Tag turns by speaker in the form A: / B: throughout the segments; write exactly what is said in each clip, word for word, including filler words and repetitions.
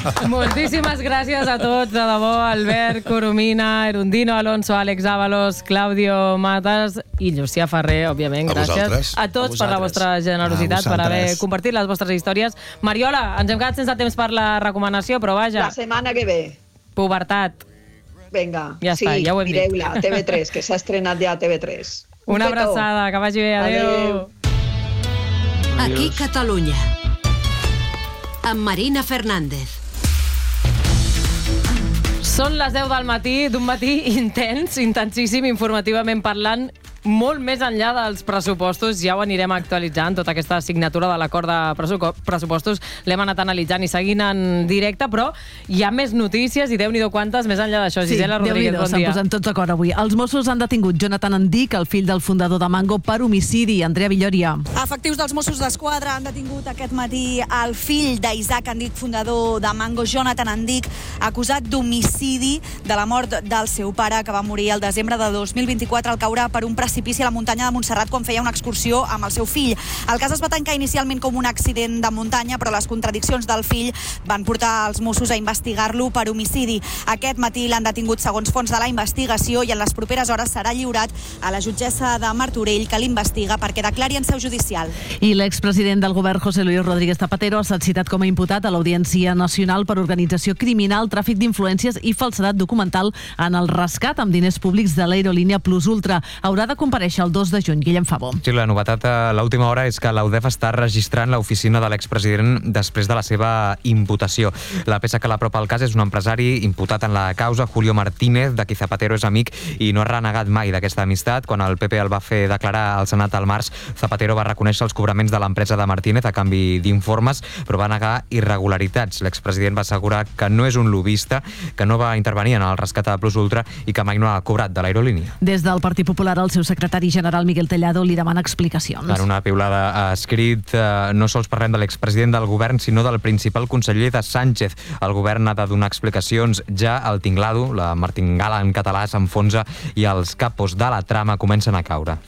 A: Moltíssimes gràcies a tots, de debò, Albert, Coromina, Erundino, Alonso, Àlex Ábalos, Claudio Matas i Llucia Ferrer, òbviament.
B: A
A: gràcies
B: vosaltres.
A: a tots
B: A
A: per la vostra generositat, per haver compartit les vostres històries. Mariola, ens hem quedat sense temps per la recomanació, però vaja.
C: La setmana que ve.
A: Pubertat.
C: Vinga,
A: ja està,
C: sí,
A: ja ho hem dit.
C: mireu-la, T V tres, que s'ha estrenat ja a T V tres. Un
A: Una
C: petó.
A: abraçada, que vagi bé, adéu.
C: Adéu.
D: Aquí Catalunya. Amb Marina Fernández.
A: Són les deu del matí, d'un matí intens, intensíssim, informativament parlant, molt més enllà dels pressupostos. Ja ho anirem actualitzant, tota aquesta signatura de l'acord de pressupostos l'hem anat analitzant i seguint en directe, però hi ha més notícies i Déu-n'hi-do quantes més enllà d'això.
E: Sí,
A: Gisela Rodríguez, bon
E: s'han
A: dia.
E: posat tots d'acord avui. Els Mossos han detingut Jonathan Andic, el fill del fundador de Mango, per homicidi. Andrea Villòria.
F: Efectius dels Mossos d'Esquadra han detingut aquest matí el fill d'Isaac Andic, fundador de Mango, Jonathan Andic, acusat d'homicidi de la mort del seu pare, que va morir el desembre de dos mil vint-i-quatre al caure per un precipici a la muntanya de Montserrat quan feia una excursió amb el seu fill. El cas es va tancar inicialment com un accident de muntanya, però les contradiccions del fill van portar els Mossos a investigar-lo per homicidi. Aquest matí l'han detingut segons fonts de la investigació i en les properes hores serà lliurat a la jutgessa de Martorell, que l'investiga perquè declari en seu judicial.
E: I l'expresident del govern, José Luis Rodríguez Zapatero, ha estat citat com a imputat a l'Audiència Nacional per organització criminal, tràfic d'influències i falsedat documental en el rescat amb diners públics de l'aerolínia Plus Ultra. Haurà de comparèixer el dos de juny. Guillem Fabó.
G: Sí, la novetat a l'última hora és que l'Audef està registrant l'oficina de l'expresident després de la seva imputació. La peça que l'apropa al cas és un empresari imputat en la causa, Julio Martínez, de qui Zapatero és amic i no ha renegat mai d'aquesta amistat. Quan el P P el va fer declarar al Senat al març, Zapatero va reconèixer els cobraments de l'empresa de Martínez a canvi d'informes, però va negar irregularitats. L'expresident va assegurar que no és un lobista, que no va intervenir en el rescat de Plus Ultra i que mai no ha cobrat de l'aerolínia.
E: Des del Partit Popular, el seu secretari general, Miguel Tellado, li demana explicacions.
G: En una piulada ha escrit eh, no sols parlem de l'expresident del govern, sinó del principal conseller de Sánchez. El govern ha de donar explicacions ja. El tinglado, la martingala en català, s'enfonsa i els capos de la trama comencen a caure.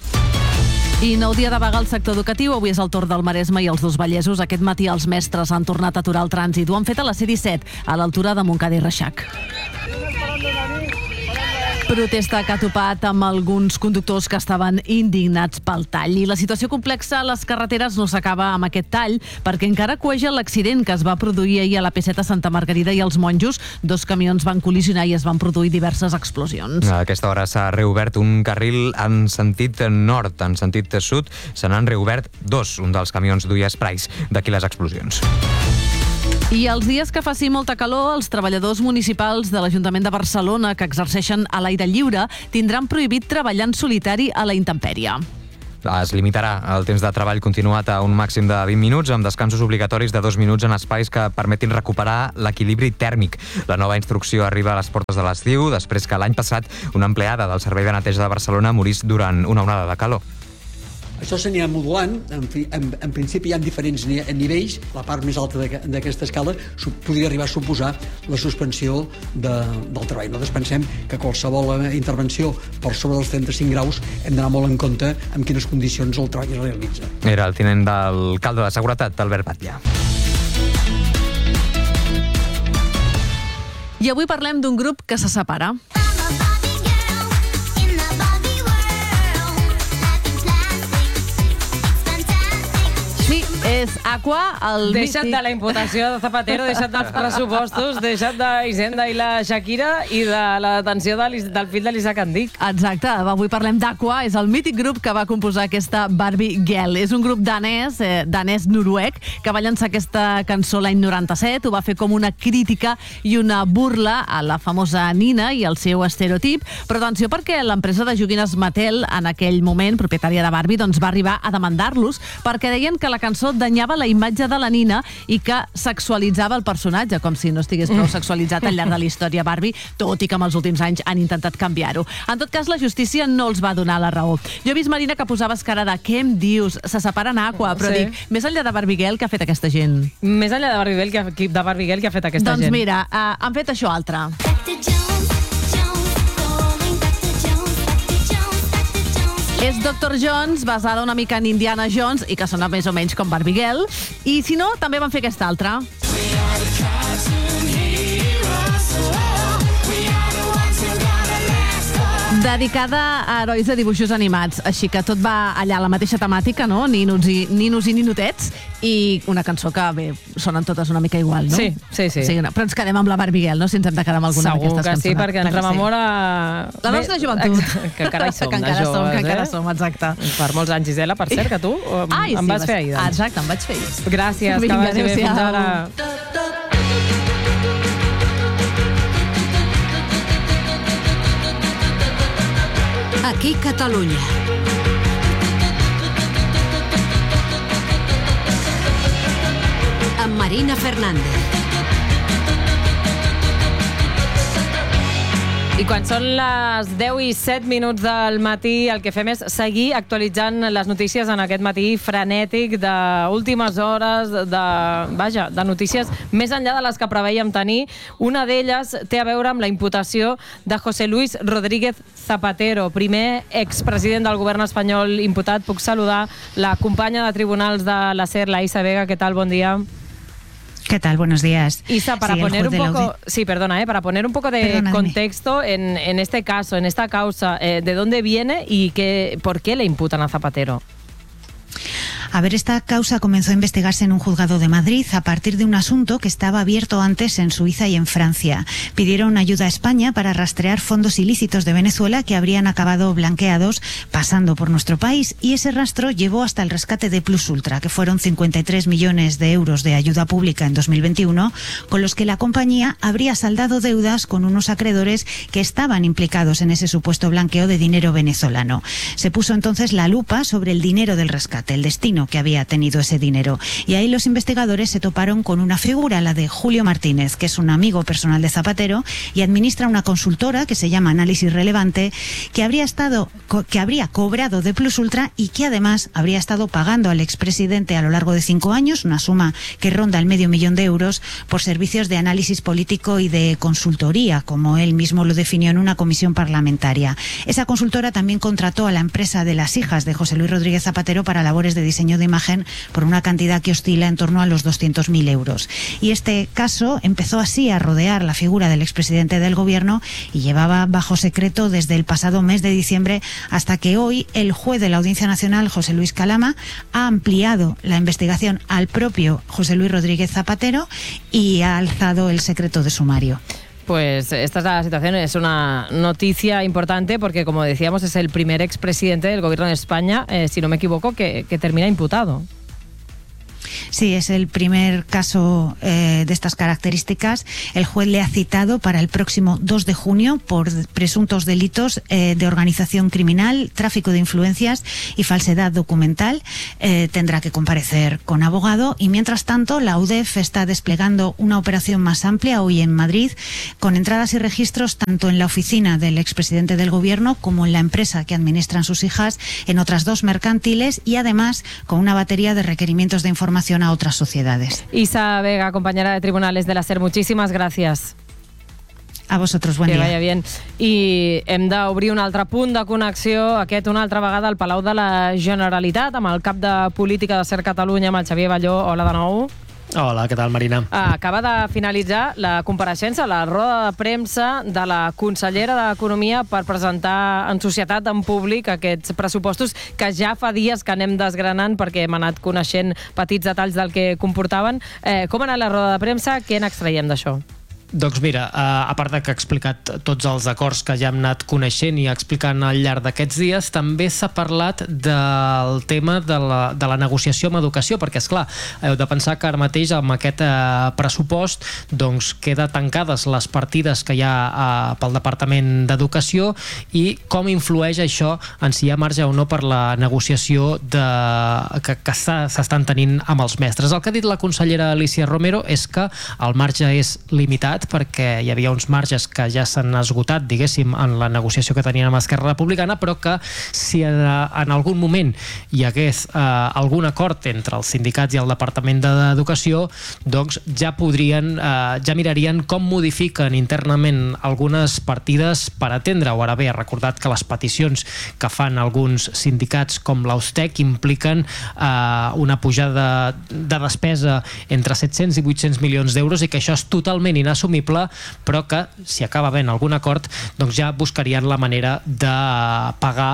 E: I nou dia de vaga al sector educatiu. Avui és el torn del Maresme i els dos Vallesos. Aquest matí els mestres han tornat a aturar el trànsit. Ho han fet a la C disset, a l'altura de Montcada i Reixac. Protesta que ha topat amb alguns conductors que estaven indignats pel tall. I la situació complexa a les carreteres no s'acaba amb aquest tall, perquè encara cueja l'accident que es va produir ahir a la P set a Santa Margarida i els Monjos. Dos camions van col·lisionar i es van produir diverses explosions.
G: A aquesta hora s'ha reobert un carril en sentit nord, en sentit sud. Se n'han reobert dos. Un dels camions duia esprais, d'aquí les explosions.
E: I els dies que faci molta calor, els treballadors municipals de l'Ajuntament de Barcelona que exerceixen a l'aire lliure tindran prohibit treballar en solitari a la intempèrie.
G: Es limitarà el temps de treball continuat a un màxim de vint minuts, amb descansos obligatoris de dos minuts en espais que permetin recuperar l'equilibri tèrmic. La nova instrucció arriba a les portes de l'estiu, després que l'any passat una empleada del Servei de Neteja de Barcelona morís durant una onada de calor.
H: Això s'anirà modulant, en, fi, en, en principi hi ha diferents ni, nivells, la part més alta d'aquesta escala podria arribar a suposar la suspensió de, del treball. Nosaltres pensem que qualsevol intervenció per sobre dels trenta-cinc graus hem d'anar molt en compte en quines condicions el treball es realitza.
G: Era el tinent d'alcalde de Seguretat, Albert Batlle.
E: I avui parlem d'un grup que se separa. Sí, és Aqua, el
A: Deixa't
E: mític...
A: de la imputació de Zapatero, deixa't dels pressupostos, deixa't d'Hisenda i la Shakira i de la detenció de del fill de l'Isaac Andic.
E: Exacte, avui parlem d'Aqua, és el mític grup que va composar aquesta Barbie Girl. És un grup danès, eh, danès-noruec, que va llançar aquesta cançó l'any noranta-set, ho va fer com una crítica i una burla a la famosa Nina i el seu estereotip, però atenció perquè l'empresa de joguines Mattel, en aquell moment, propietària de Barbie, doncs va arribar a demandar-los perquè deien que la cançó danyava la imatge de la Nina i que sexualitzava el personatge, com si no estigués prou sexualitzat al llarg de la història Barbie, tot i que en els últims anys han intentat canviar-ho. En tot cas, la justícia no els va donar la raó. Jo he vist, Marina, que posaves cara de què em dius? Se separen Aqua, però
A: Sí.
E: dic, més enllà de Barbie Girl, què ha fet aquesta gent?
A: Més enllà de Barbie Girl, que, de Barbie Girl, que ha fet aquesta
E: Doncs
A: gent?
E: mira, uh, han fet això altre. És doctor Jones, basada una mica en Indiana Jones i que sona més o menys com Barbie Girl. I si no, també van fer aquesta altra. dedicada a herois de dibuixos animats, així que tot va allà a la mateixa temàtica, no? Ninos i, ninos i ninotets, i una cançó que, bé, sonen totes una mica igual, no?
A: Sí, sí, sí.
E: sí no? Però ens quedem amb la Barbie Girl, no? Si ens hem de quedar amb alguna d'aquestes cançons.
A: Segur que sí, perquè ens rememora...
E: La nostra joventut.
A: Que encara hi som,
E: que encara
A: de joves,
E: som, que encara
A: eh?
E: som, exacte.
A: Per molts anys, Gisela, per cert, que tu
E: Ai,
A: em
E: sí,
A: vas fer ahir, doncs.
E: Exacte, em vaig fer ahir.
A: Gràcies,
E: Vinga,
A: que vagi bé,
E: adéu-siau.
A: fins ara.
D: Aquí Catalunya. Amb Marina Fernández.
A: I quan són les deu i set minuts del matí, el que fem és seguir actualitzant les notícies en aquest matí frenètic d'últimes hores, de, vaja, de notícies més enllà de les que preveiem tenir. Una d'elles té a veure amb la imputació de José Luis Rodríguez Zapatero, primer expresident del govern espanyol imputat. Puc saludar la companya de tribunals de la SER, la Isa Vega. Què tal? Bon dia.
B: ¿Qué tal? Buenos días.
A: Isa, para
B: sí,
A: poner un poco,
B: Audi...
A: sí, perdona, eh, para poner un poco de
B: Perdona,
A: contexto en, en este caso, en esta causa, eh, ¿de dónde viene y qué, por qué le imputan a Zapatero?
B: A ver, esta causa comenzó a investigarse en un juzgado de Madrid a partir de un asunto que estaba abierto antes en Suiza y en Francia. Pidieron ayuda a España para rastrear fondos ilícitos de Venezuela que habrían acabado blanqueados pasando por nuestro país, y ese rastro llevó hasta el rescate de Plus Ultra, que fueron cincuenta y tres millones de euros de ayuda pública en dos mil veintiuno, con los que la compañía habría saldado deudas con unos acreedores que estaban implicados en ese supuesto blanqueo de dinero venezolano. Se puso entonces la lupa sobre el dinero del rescate, el destino que había tenido ese dinero, y ahí los investigadores se toparon con una figura, la de Julio Martínez, que es un amigo personal de Zapatero y administra una consultora que se llama Análisis Relevante, que habría estado que habría cobrado de Plus Ultra y que además habría estado pagando al expresidente a lo largo de cinco años una suma que ronda el medio millón de euros por servicios de análisis político y de consultoría, como él mismo lo definió en una comisión parlamentaria. Esa consultora también contrató a la empresa de las hijas de José Luis Rodríguez Zapatero para labores de diseño de imagen por una cantidad que oscila en torno a los doscientos mil euros. Y este caso empezó así a rodear la figura del expresidente del gobierno y llevaba bajo secreto desde el pasado mes de diciembre, hasta que hoy el juez de la Audiencia Nacional, José Luis Calama, ha ampliado la investigación al propio José Luis Rodríguez Zapatero y ha alzado el secreto de sumario.
A: Pues esta es la situación, es una noticia importante porque, como decíamos, es el primer expresidente del gobierno de España, eh, si no me equivoco, que, que termina imputado.
B: Sí, es el primer caso eh, de estas características. El juez le ha citado para el próximo dos de junio por presuntos delitos eh, de organización criminal, tráfico de influencias y falsedad documental. Eh, tendrá que comparecer con abogado, y mientras tanto la U D E F está desplegando una operación más amplia hoy en Madrid, con entradas y registros tanto en la oficina del expresidente del gobierno como en la empresa que administran sus hijas, en otras dos mercantiles, y además con una batería de requerimientos de información a otras sociedades.
A: Isa Vega, compañera de tribunales de la SER, muchísimas gracias.
B: A vosotros, buen
A: que
B: dia.
A: vaya bien. I hem d'obrir un altre punt de connexió, aquest una altra vegada al Palau de la Generalitat, amb el cap de política de SER Catalunya, amb el Xavier Balló. Hola de nou.
I: Hola, què tal, Marina?
A: Acaba de finalitzar la compareixença, la roda de premsa de la consellera d'Economia per presentar en societat, en públic, aquests pressupostos que ja fa dies que anem desgranant perquè hem anat coneixent petits detalls del que comportaven. Eh, com ha anat la roda de premsa? Què n'extraiem d'això?
I: Doncs mira, a part de que ha explicat tots els acords que ja hem anat coneixent i explicant al llarg d'aquests dies, també s'ha parlat del tema de la, de la negociació amb educació, perquè, esclar, heu de pensar que ara mateix amb aquest eh, pressupost doncs queda tancades les partides que hi ha eh, pel Departament d'Educació, i com influeix això en si hi ha marge o no per la negociació de, que, que s'estan tenint amb els mestres. El que ha dit la consellera Alícia Romero és que el marge és limitat, perquè hi havia uns marges que ja s'han esgotat, diguéssim, en la negociació que tenien amb Esquerra Republicana, però que si en, en algun moment hi hagués eh, algun acord entre els sindicats i el Departament d'Educació, doncs ja podrien, eh, ja mirarien com modifiquen internament algunes partides per atendre-ho. Ara bé, ha recordat que les peticions que fan alguns sindicats com l'Austec impliquen eh, una pujada de despesa entre set-cents i vuit-cents milions d'euros, i que això és totalment inassumible assumible, però que si acaba havent algun acord, doncs ja buscarien la manera de pagar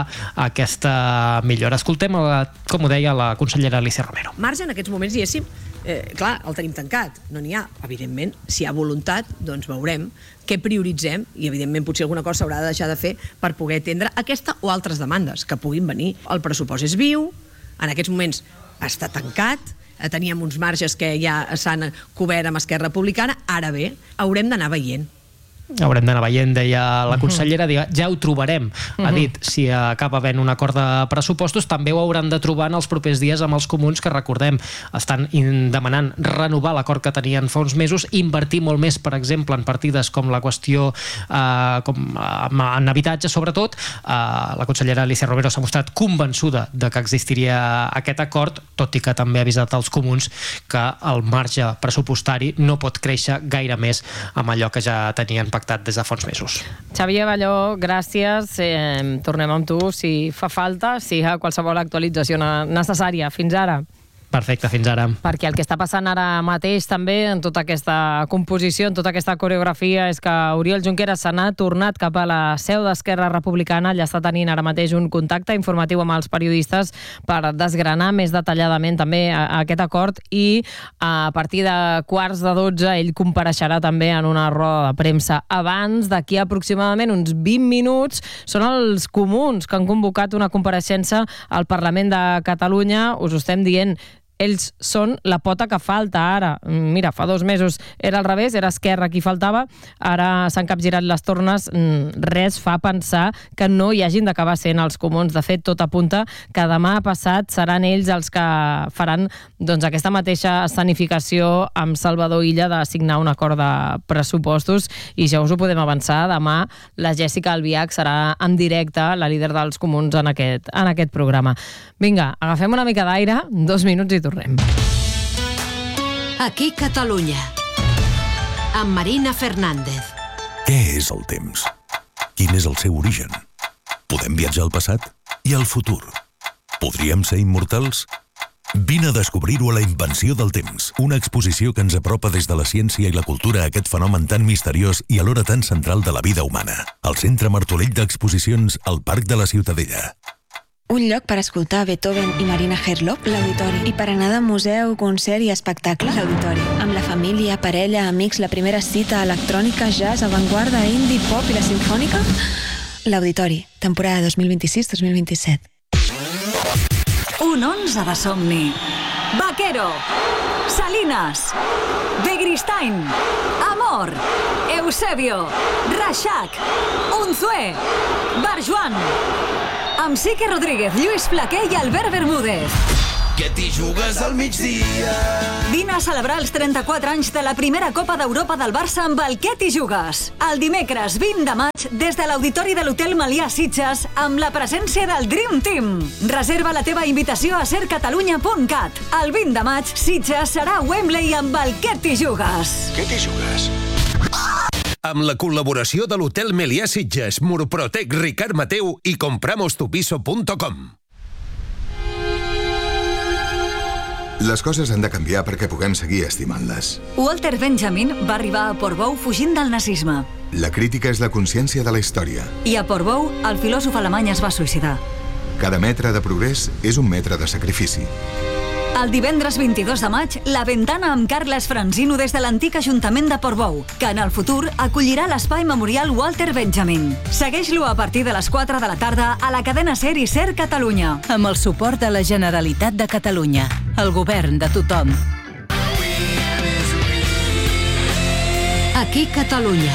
I: aquesta millora. Escoltem, com ho deia la consellera Alicia Romero.
J: Marge en aquests moments, diguéssim, eh, clar, el tenim tancat, no n'hi ha. Evidentment, si hi ha voluntat, doncs veurem què prioritzem i, evidentment, potser alguna cosa s'haurà de deixar de fer per poder atendre aquesta o altres demandes que puguin venir. El pressupost és viu, en aquests moments està tancat, teníem uns marges que ja s'han cobert amb Esquerra Republicana, ara bé, haurem d'anar veient.
I: Haurem d'anar veient, deia la consellera, ja ho trobarem, ha dit, si acaba havent un acord de pressupostos, també ho hauran de trobar en els propers dies amb els comuns, que recordem, estan demanant renovar l'acord que tenien fa uns mesos, invertir molt més, per exemple, en partides com la qüestió eh, com, en habitatge, sobretot. Eh, la consellera Alicia Romero s'ha mostrat convençuda de que existiria aquest acord, tot i que també ha avisat als comuns que el marge pressupostari no pot créixer gaire més amb allò que ja tenien pactat des de fa uns mesos.
A: Xavier Balló, gràcies. Eh, tornem amb tu si fa falta, si hi ha qualsevol actualització necessària. Fins ara.
I: Perfecte, fins ara.
A: Perquè el que està passant ara mateix també en tota aquesta composició, en tota aquesta coreografia, és que Oriol Junqueras se n'ha tornat cap a la seu d'Esquerra Republicana. Allà està tenint ara mateix un contacte informatiu amb els periodistes per desgranar més detalladament també aquest acord, i a partir de quarts de dotze ell compareixerà també en una roda de premsa. Abans, d'aquí aproximadament uns vint minuts, són els comuns que han convocat una compareixença al Parlament de Catalunya. Us ho estem dient, ells són la pota que falta ara. Mira, fa dos mesos era al revés, era Esquerra qui faltava, ara s'han capgirat les tornes. Res fa pensar que no hi hagin d'acabar sent els comuns. De fet, tot apunta que demà passat seran ells els que faran doncs, aquesta mateixa escenificació amb Salvador Illa de signar un acord de pressupostos, i ja us ho podem avançar, demà la Jèssica Albiach serà en directe, la líder dels comuns, en aquest, en aquest programa. Vinga, agafem una mica d'aire, dos minuts i tornem.
D: Aquí Catalunya, amb Marina Fernández.
K: Què és el temps? Quin és el seu origen? Podem viatjar al passat i al futur? Podríem ser immortals? Vine a descobrir-ho a La invenció del temps, una exposició que ens apropa des de la ciència i la cultura a aquest fenomen tan misteriós i alhora tan central de la vida humana. Al Centre Martorell d'Exposicions, al Parc de la Ciutadella.
L: Un lloc per escoltar Beethoven i Marina Herlop, l'Auditori. I per anar de museu, concert i espectacle, l'Auditori. Amb la família, parella, amics, la primera cita, electrònica, jazz, avantguarda, indie, pop i la simfònica, l'Auditori, temporada dos mil vint-i-sis dos mil vint-i-set.
M: Un onze de somni. Vaquero, Salinas, Begristain, Amor, Eusebio, Reixac, Unzué, Barjuan, amb Sique Rodríguez, Lluís Flaquer i Albert Bermúdez.
N: Que t'hi jugues al migdia.
M: Vine a celebrar els trenta-quatre anys de la primera Copa d'Europa del Barça amb el Que t'hi jugues. El dimecres vint de maig, des de l'Auditori de l'Hotel Melià Sitges, amb la presència del Dream Team. Reserva la teva invitació a ser catalunya punt cat. El vint de maig, Sitges serà a Wembley amb el Que t'hi jugues.
N: Que t'hi jugues? Amb la col·laboració de l'Hotel Melià Sitges, Murprotec, Ricard Mateu i compramos tu piso punt com.
O: Les coses han de canviar perquè puguem seguir estimant-les.
M: Walter Benjamin va arribar a Portbou fugint del nazisme.
O: La crítica és la consciència de la història.
M: I a Portbou, el filòsof alemany es va suïcidar.
O: Cada metre de progrés és un metre de sacrifici.
M: El divendres vint-i-dos de maig, La Ventana amb Carles Franzino des de l'antic Ajuntament de Portbou, que en el futur acollirà l'espai memorial Walter Benjamin. Segueix-lo a partir de les quatre de la tarda a la cadena SER i SER Catalunya.
P: Amb el suport de la Generalitat de Catalunya, el govern de tothom.
D: Aquí Catalunya.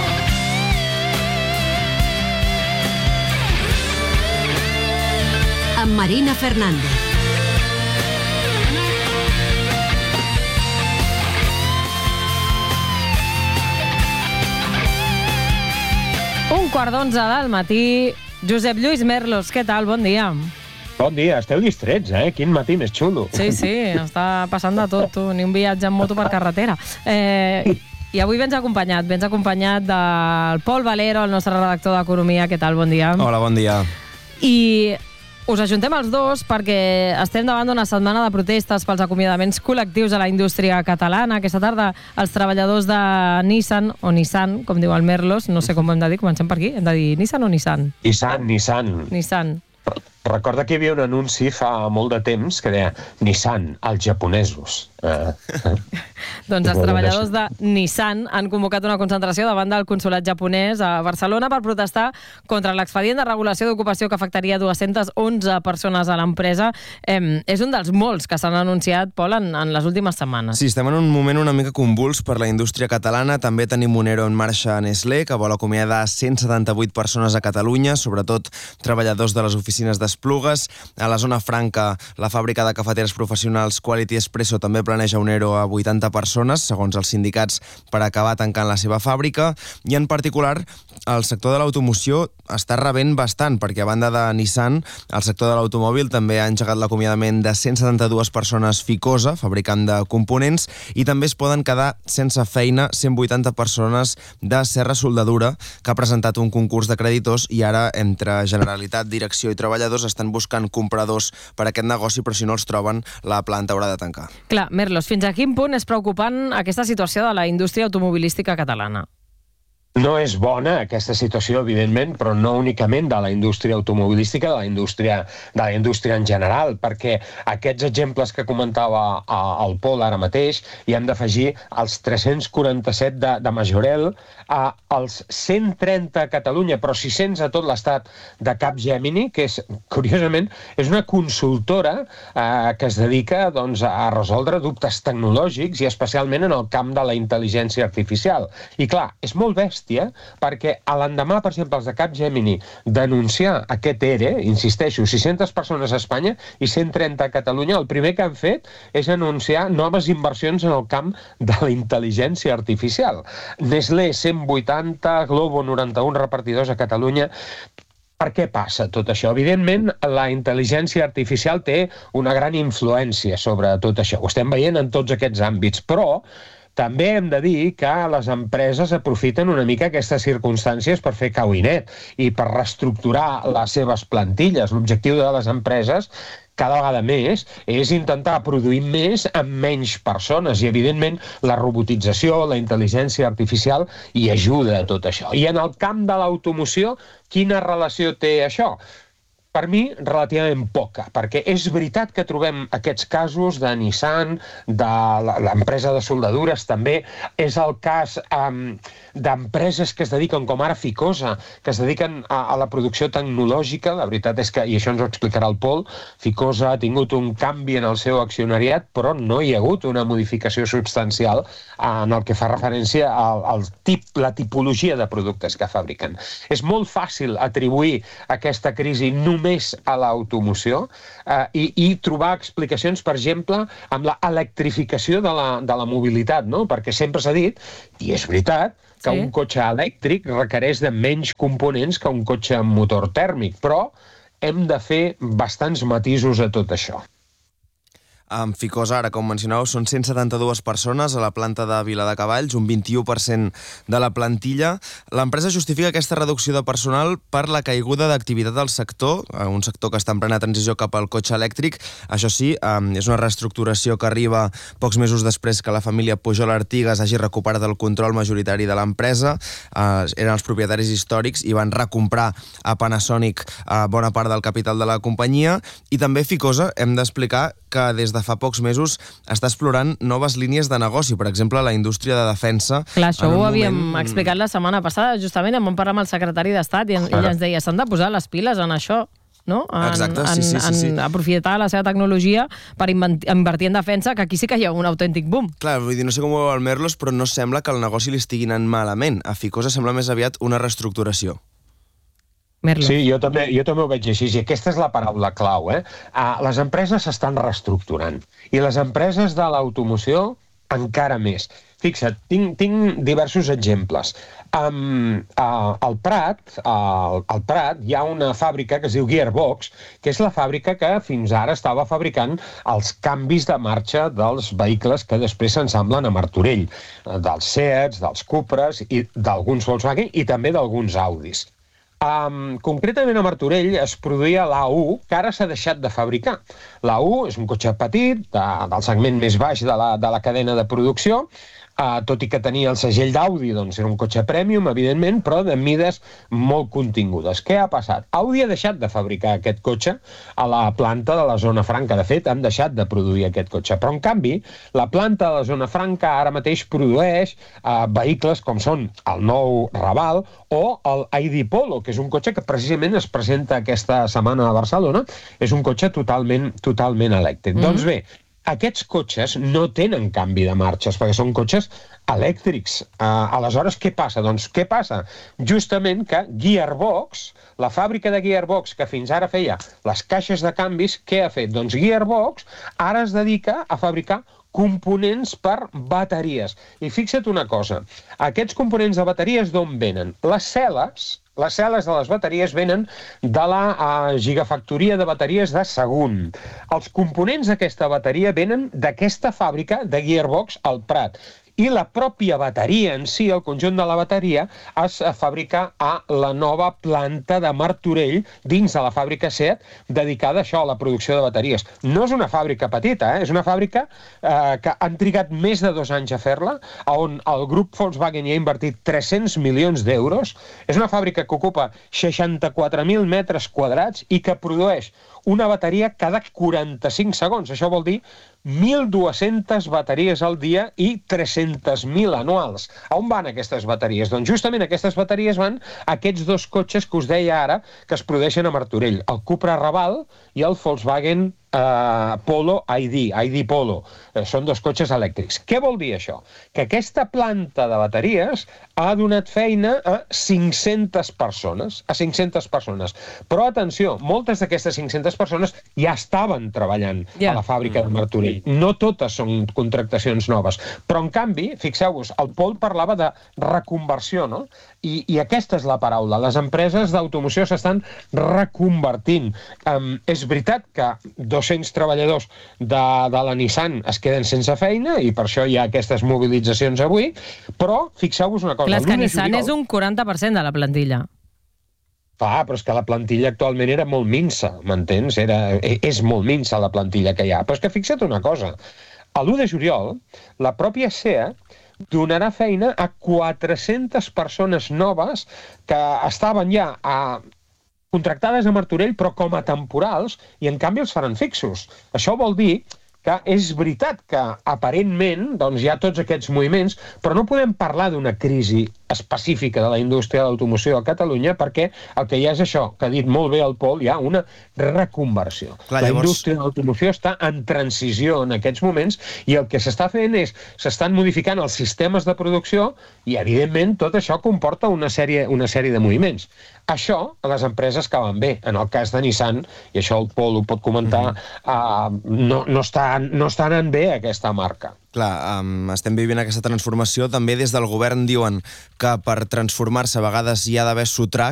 D: Amb Marina Fernández.
A: Un quart d'onze del matí. Josep Lluís Merlos, què tal? Bon dia.
Q: Bon dia, esteu distrets, eh? Quin matí més xulo.
A: Sí, sí, està passant de tot, tu. Ni un viatge en moto per carretera. Eh, I avui vens acompanyat, vens acompanyat del Pol Valero, el nostre redactor d'Economia. Què tal? Bon dia.
R: Hola, bon dia.
A: I us ajuntem els dos perquè estem davant d'una setmana de protestes pels acomiadaments col·lectius a la indústria catalana. Aquesta tarda els treballadors de Nissan, o Nissan, com diu el Merlos, no sé com ho hem de dir, comencem per aquí, hem de dir Nissan o Nissan?
Q: Nissan, Nissan.
A: Nissan.
Q: Recorda que hi havia un anunci fa molt de temps que deia Nissan, els japonesos. Eh.
A: Doncs els treballadors de Nissan han convocat una concentració davant del consolat japonès a Barcelona per protestar contra l'expedient de regulació d'ocupació que afectaria dues-centes onze persones a l'empresa. Eh, és un dels molts que s'han anunciat, Pol, en, en les últimes setmanes.
R: Sí, estem en un moment una mica convuls per la indústria catalana. També tenim un ERO en marxa a Nestlé, que vol acomiadar cent setanta-vuit persones a Catalunya, sobretot treballadors de les oficines d'Esplugues. A la zona franca, la fàbrica de cafeteres professionals Quality Espresso també planeja un ERO a vuitanta persones, segons els sindicats, per acabar tancant la seva fàbrica. I en particular, el sector de l'automoció està rebent bastant, perquè a banda de Nissan, el sector de l'automòbil també ha engegat l'acomiadament de cent setanta-dues persones Ficosa, fabricant de components, i també es poden quedar sense feina cent vuitanta persones de Serra Soldadura, que ha presentat un concurs de creditors i ara, entre Generalitat, direcció i treballadors, estan buscant compradors per a aquest negoci, però si no els troben, la planta haurà de tancar.
A: Clar, Merlos, fins a quin punt és preocupant aquesta situació de la indústria automobilística catalana?
Q: No és bona aquesta situació, evidentment, però no únicament de la indústria automobilística, de la indústria, de la indústria en general, perquè aquests exemples que comentava el Pol ara mateix, hi hem d'afegir els tres-cents quaranta-set de, de Majorel, els cent trenta a Catalunya, però sis-cents a tot l'estat de Capgemini, que és, curiosament, és una consultora eh, que es dedica doncs, a resoldre dubtes tecnològics i especialment en el camp de la intel·ligència artificial. I clar, és molt bèstia, perquè a l'endemà, per exemple, els de Capgemini denunciar aquest ERE, insisteixo, sis-centes persones a Espanya i cent trenta a Catalunya, el primer que han fet és anunciar noves inversions en el camp de la intel·ligència artificial. Nestlé, cent vuitanta, Globo, noranta-un repartidors a Catalunya. Per què passa tot això? Evidentment, la intel·ligència artificial té una gran influència sobre tot això. Ho estem veient en tots aquests àmbits, però també hem de dir que les empreses aprofiten una mica aquestes circumstàncies per fer cau i net i per reestructurar les seves plantilles. L'objectiu de les empreses cada vegada més és intentar produir més amb menys persones i, evidentment, la robotització, la intel·ligència artificial hi ajuda a tot això. I en el camp de l'automoció, quina relació té això? Per mi, relativament poca, perquè és veritat que trobem aquests casos de Nissan, de l'empresa de soldadures també, és el cas um, d'empreses que es dediquen, com ara Ficosa, que es dediquen a, a la producció tecnològica. La veritat és que, i això ens ho explicarà el Pol, Ficosa ha tingut un canvi en el seu accionariat, però no hi ha hagut una modificació substancial en el que fa referència al, al tip, la tipologia de productes que fabriquen. És molt fàcil atribuir aquesta crisi només a l'automoció eh, i, i trobar explicacions, per exemple, amb la electrificació de la, de la mobilitat, no? Perquè sempre s'ha dit, i és veritat, que sí, un cotxe elèctric requereix de menys components que un cotxe amb motor tèrmic, però hem de fer bastants matisos a tot això.
R: Amb Ficosa, ara, com mencioneu, són cent setanta-dues persones a la planta de Viladecavalls, un vint-i-u per cent de la plantilla. L'empresa justifica aquesta reducció de personal per la caiguda d'activitat del sector, un sector que està en plena transició cap al cotxe elèctric. Això sí, és una reestructuració que arriba pocs mesos després que la família Pujol Artigas hagi recuperat el control majoritari de l'empresa. Eren els propietaris històrics i van recomprar a Panasonic bona part del capital de la companyia. I també Ficosa, hem d'explicar que des de fa pocs mesos està explorant noves línies de negoci, per exemple, la indústria de defensa.
A: Clar, això ho havíem moment... explicat la setmana passada, justament en vam parlar amb el secretari d'Estat i ell ens deia, s'han de posar les piles en això, no? En,
R: Exacte, sí, sí, sí, sí.
A: En aprofitar la seva tecnologia per invertir en defensa, que aquí sí que hi ha un autèntic boom.
R: Clar, vull dir, no sé com ho veu el Merlos, però no sembla que el negoci li estigui anant malament. A Ficosa sembla més aviat una reestructuració.
A: Merlos.
Q: Sí, jo també, jo també ho veig així, i aquesta és la paraula clau. Eh? Uh, les empreses s'estan reestructurant, i les empreses de l'automoció encara més. Fixa't, tinc, tinc diversos exemples. Um, uh, al Prat, uh, al Prat hi ha una fàbrica que es diu Gearbox, que és la fàbrica que fins ara estava fabricant els canvis de marxa dels vehicles que després s'ensamblen a Martorell, dels Seats, dels Cupras i d'alguns Volkswagen i també d'alguns Audis. Um, concretament a Martorell es produïa l'A u, que ara s'ha deixat de fabricar. L'A u és un cotxe petit, de, del segment més baix de la, de la cadena de producció, Uh, tot i que tenia el segell d'Audi, doncs era un cotxe premium, evidentment, però de mides molt contingudes. Què ha passat? Audi ha deixat de fabricar aquest cotxe a la planta de la Zona Franca. De fet, han deixat de produir aquest cotxe. Però, en canvi, la planta de la Zona Franca ara mateix produeix uh, vehicles com són el nou Raval o el I D Polo, que és un cotxe que precisament es presenta aquesta setmana a Barcelona. És un cotxe totalment, totalment elèctric. Mm-hmm. Doncs bé, aquests cotxes no tenen canvi de marxes, perquè són cotxes elèctrics. Uh, aleshores, què passa? Doncs què passa? Justament que Gearbox, la fàbrica de Gearbox, que fins ara feia les caixes de canvis, què ha fet? Doncs Gearbox ara es dedica a fabricar components per bateries. I fixa't una cosa, aquests components de bateries d'on venen? Les cel·les, les cel·les de les bateries venen de la uh, gigafactoria de bateries de Sagunt. Els components d'aquesta bateria venen d'aquesta fàbrica de Gearbox al Prat. I la pròpia bateria en si, el conjunt de la bateria, es fabrica a la nova planta de Martorell, dins de la fàbrica SEAT, dedicada a això, a la producció de bateries. No és una fàbrica petita, eh? És una fàbrica eh, que han trigat més de dos anys a fer-la, on el grup Volkswagen hi ha invertit tres-cents milions d'euros. És una fàbrica que ocupa seixanta-quatre mil metres quadrats i que produeix una bateria cada quaranta-cinc segons. Això vol dir mil dues-centes bateries al dia i tres-cents mil anuals. A on van aquestes bateries? Doncs justament aquestes bateries van a aquests dos cotxes que us deia ara que es produeixen a Martorell, el Cupra Raval i el Volkswagen uh, Polo I D, I D Polo. Uh, són dos cotxes elèctrics. Què vol dir això? Que aquesta planta de bateries ha donat feina a cinc-centes persones, a cinc-centes persones. Però atenció, moltes d'aquestes cinc-centes persones ja estaven treballant yeah. a la fàbrica de Martorell. No totes són contractacions noves, però en canvi, fixeu-vos, el Pol parlava de reconversió, no? I, i aquesta és la paraula. Les empreses d'automoció s'estan reconvertint. Um, és veritat que dos-cents treballadors de, de la Nissan es queden sense feina i per això hi ha aquestes mobilitzacions avui, però fixeu-vos una cosa.
A: Clar, és que Nissan juliol... és un quaranta per cent de la plantilla.
Q: Clar, però és que la plantilla actualment era molt minsa, m'entens? Era, és molt minsa la plantilla que hi ha. Però és que fixa't una cosa, a l'u de juliol, la pròpia SEAT donarà feina a quatre-centes persones noves que estaven ja a, contractades a Martorell, però com a temporals, i en canvi els faran fixos. Això vol dir que és veritat que aparentment doncs, hi ha tots aquests moviments, però no podem parlar d'una crisi específica de la indústria de l'automoció a Catalunya perquè el que hi ha és això, que ha dit molt bé el Pol, hi ha una reconversió. Clar, la llavors... indústria de l'automoció està en transició en aquests moments i el que s'està fent és, s'estan modificant els sistemes de producció i, evidentment, tot això comporta una sèrie, una sèrie de moviments. Això a les empreses que van bé. En el cas de Nissan, i això el Pol ho pot comentar, mm-hmm. uh, no, no, està, no està anant bé aquesta marca.
R: Clar, um, estem vivint aquesta transformació. També des del govern diuen que per transformar-se a vegades hi ha d'haver sotrac.